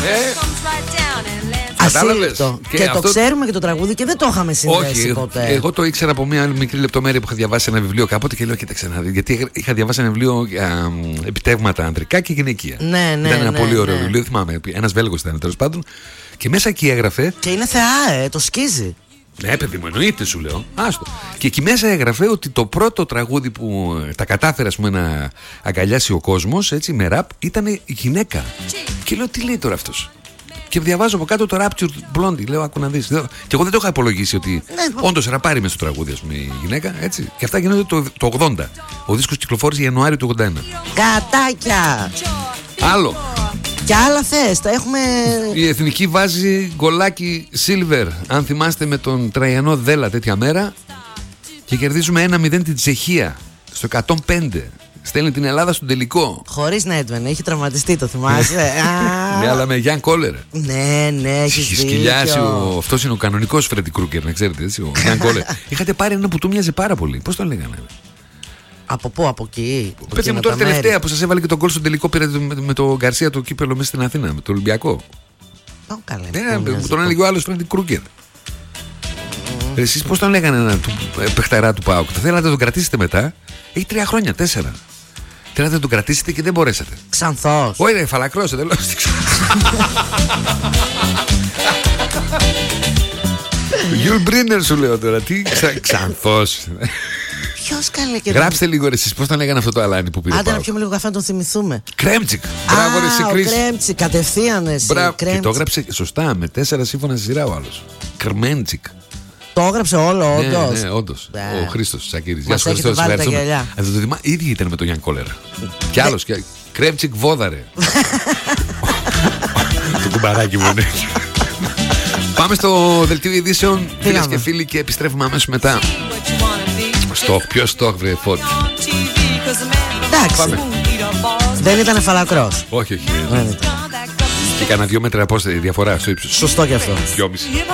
Ασύλληπτο. Και αυτό... το ξέρουμε και το τραγούδι και δεν το είχαμε συνδέσει ποτέ. Εγώ το ήξερα από μια μικρή λεπτομέρεια που είχα διαβάσει ένα βιβλίο κάποτε και λέω: κοίταξε να δει. Γιατί είχα διαβάσει ένα βιβλίο για επιτεύγματα ανδρικά και γυναικεία. Ναι, ήταν ένα πολύ ωραίο βιβλίο, θυμάμαι. Ένας Βέλγος ήταν τέλος πάντων. Και μέσα εκεί έγραφε. Και είναι θεά, το σκίζει. Ναι, παιδί μου, εννοείται, σου λέω. Άστο. Και εκεί μέσα έγραφε ότι το πρώτο τραγούδι που τα κατάφερε, ας πούμε, να αγκαλιάσει ο κόσμος, έτσι, με ραπ, ήταν γυναίκα. Και λέω: τι λέει τώρα αυτός. Και διαβάζω από κάτω το Raptured Blondie. Λέω: άκου να δεις. Και εγώ δεν το είχα υπολογίσει ότι όντως ραπάρει μες στο τραγούδι, ας πούμε, η γυναίκα. Έτσι. Και αυτά γίνονται το 80. Ο δίσκος κυκλοφόρησε Ιανουάριο του 81. Κατάκια! Άλλο. Και άλλα θες, τα έχουμε. Η Εθνική βάζει γκολάκι Silver. Αν θυμάστε, με τον Τραϊανό Δέλα τέτοια μέρα. Και κερδίζουμε 1-0 την Τσεχία στο 105. Στέλνει την Ελλάδα στον τελικό. Χωρίς να έτβαινε, είχε τραυματιστεί, το θυμάσαι. Ναι, αλλά με Γιάν Κόλερ. Ναι, έχει σκυλιάσει. Αυτός είναι ο κανονικός Φρέντι Κρούγκερ, να ξέρετε, έτσι. Ο Γιάν Κόλερ. Είχατε πάρει ένα που του μοιάζε πάρα πολύ. Πώς το λέγανε? Από πού, από εκεί? Πέτσε μου τώρα τελευταία που σας έβαλε και τον γκολ στον τελικό. Πήρατε με τον Γκαρσία το κύπελο μέσα στην Αθήνα, με το Ολυμπιακό. Τον έλεγε ο άλλος Φρέντι Κρούγκερ. Εσείς πώς τον λέγανε του παιχταρά του ΠΑΟΚ? Θέλατε να τον κρατήσετε μετά. Έχει 3 χρόνια, 4. Θέλατε να τον κρατήσετε και δεν μπορέσατε. Ξανθός. Όχι, ρε, φαλακρός, εντελώς. Γιουλ Μπρίνερ σου λέω τώρα. Τι Ξανθός. Ποιος καλέ και γράψτε λίγο ρε, εσείς πώς τον λέγανε αυτό το αλάνι που πήρε. Άντε να πιούμε λίγο καφέ να τον θυμηθούμε. Κρέμτσικ. Μπράβο ρε εσύ Κρίς. Κρέμτσικ, κατευθείαν εσύ. Και το έγραψε σωστά με 4 σύμφωνα στη σειρά ο άλλος. Κρμέντσικ. Το έγραψε όλο, όντως. Ναι, όντως. Ο Χρήστος Σακύρης. Μας έχετε βάλει τα γυαλιά. Αυτό το θυμάμαι, ίδιοι ήταν με τον Γιάν Κόλερ. Κι άλλος. Κρέμτσικ Βόδαρε. Το κουμπαράκι μου είναι. Πάμε στο δελτίο ειδήσεων, φίλες και φίλοι, και επιστρέφουμε αμέσως μετά. Στοχ, ποιος στοχ βρε Φώτη? Εντάξει. Δεν ήταν φαλακρός. Όχι. Και κανένα 2 μέτρα διαφορά στο ύψος. Σωστό και αυτό. 2,5.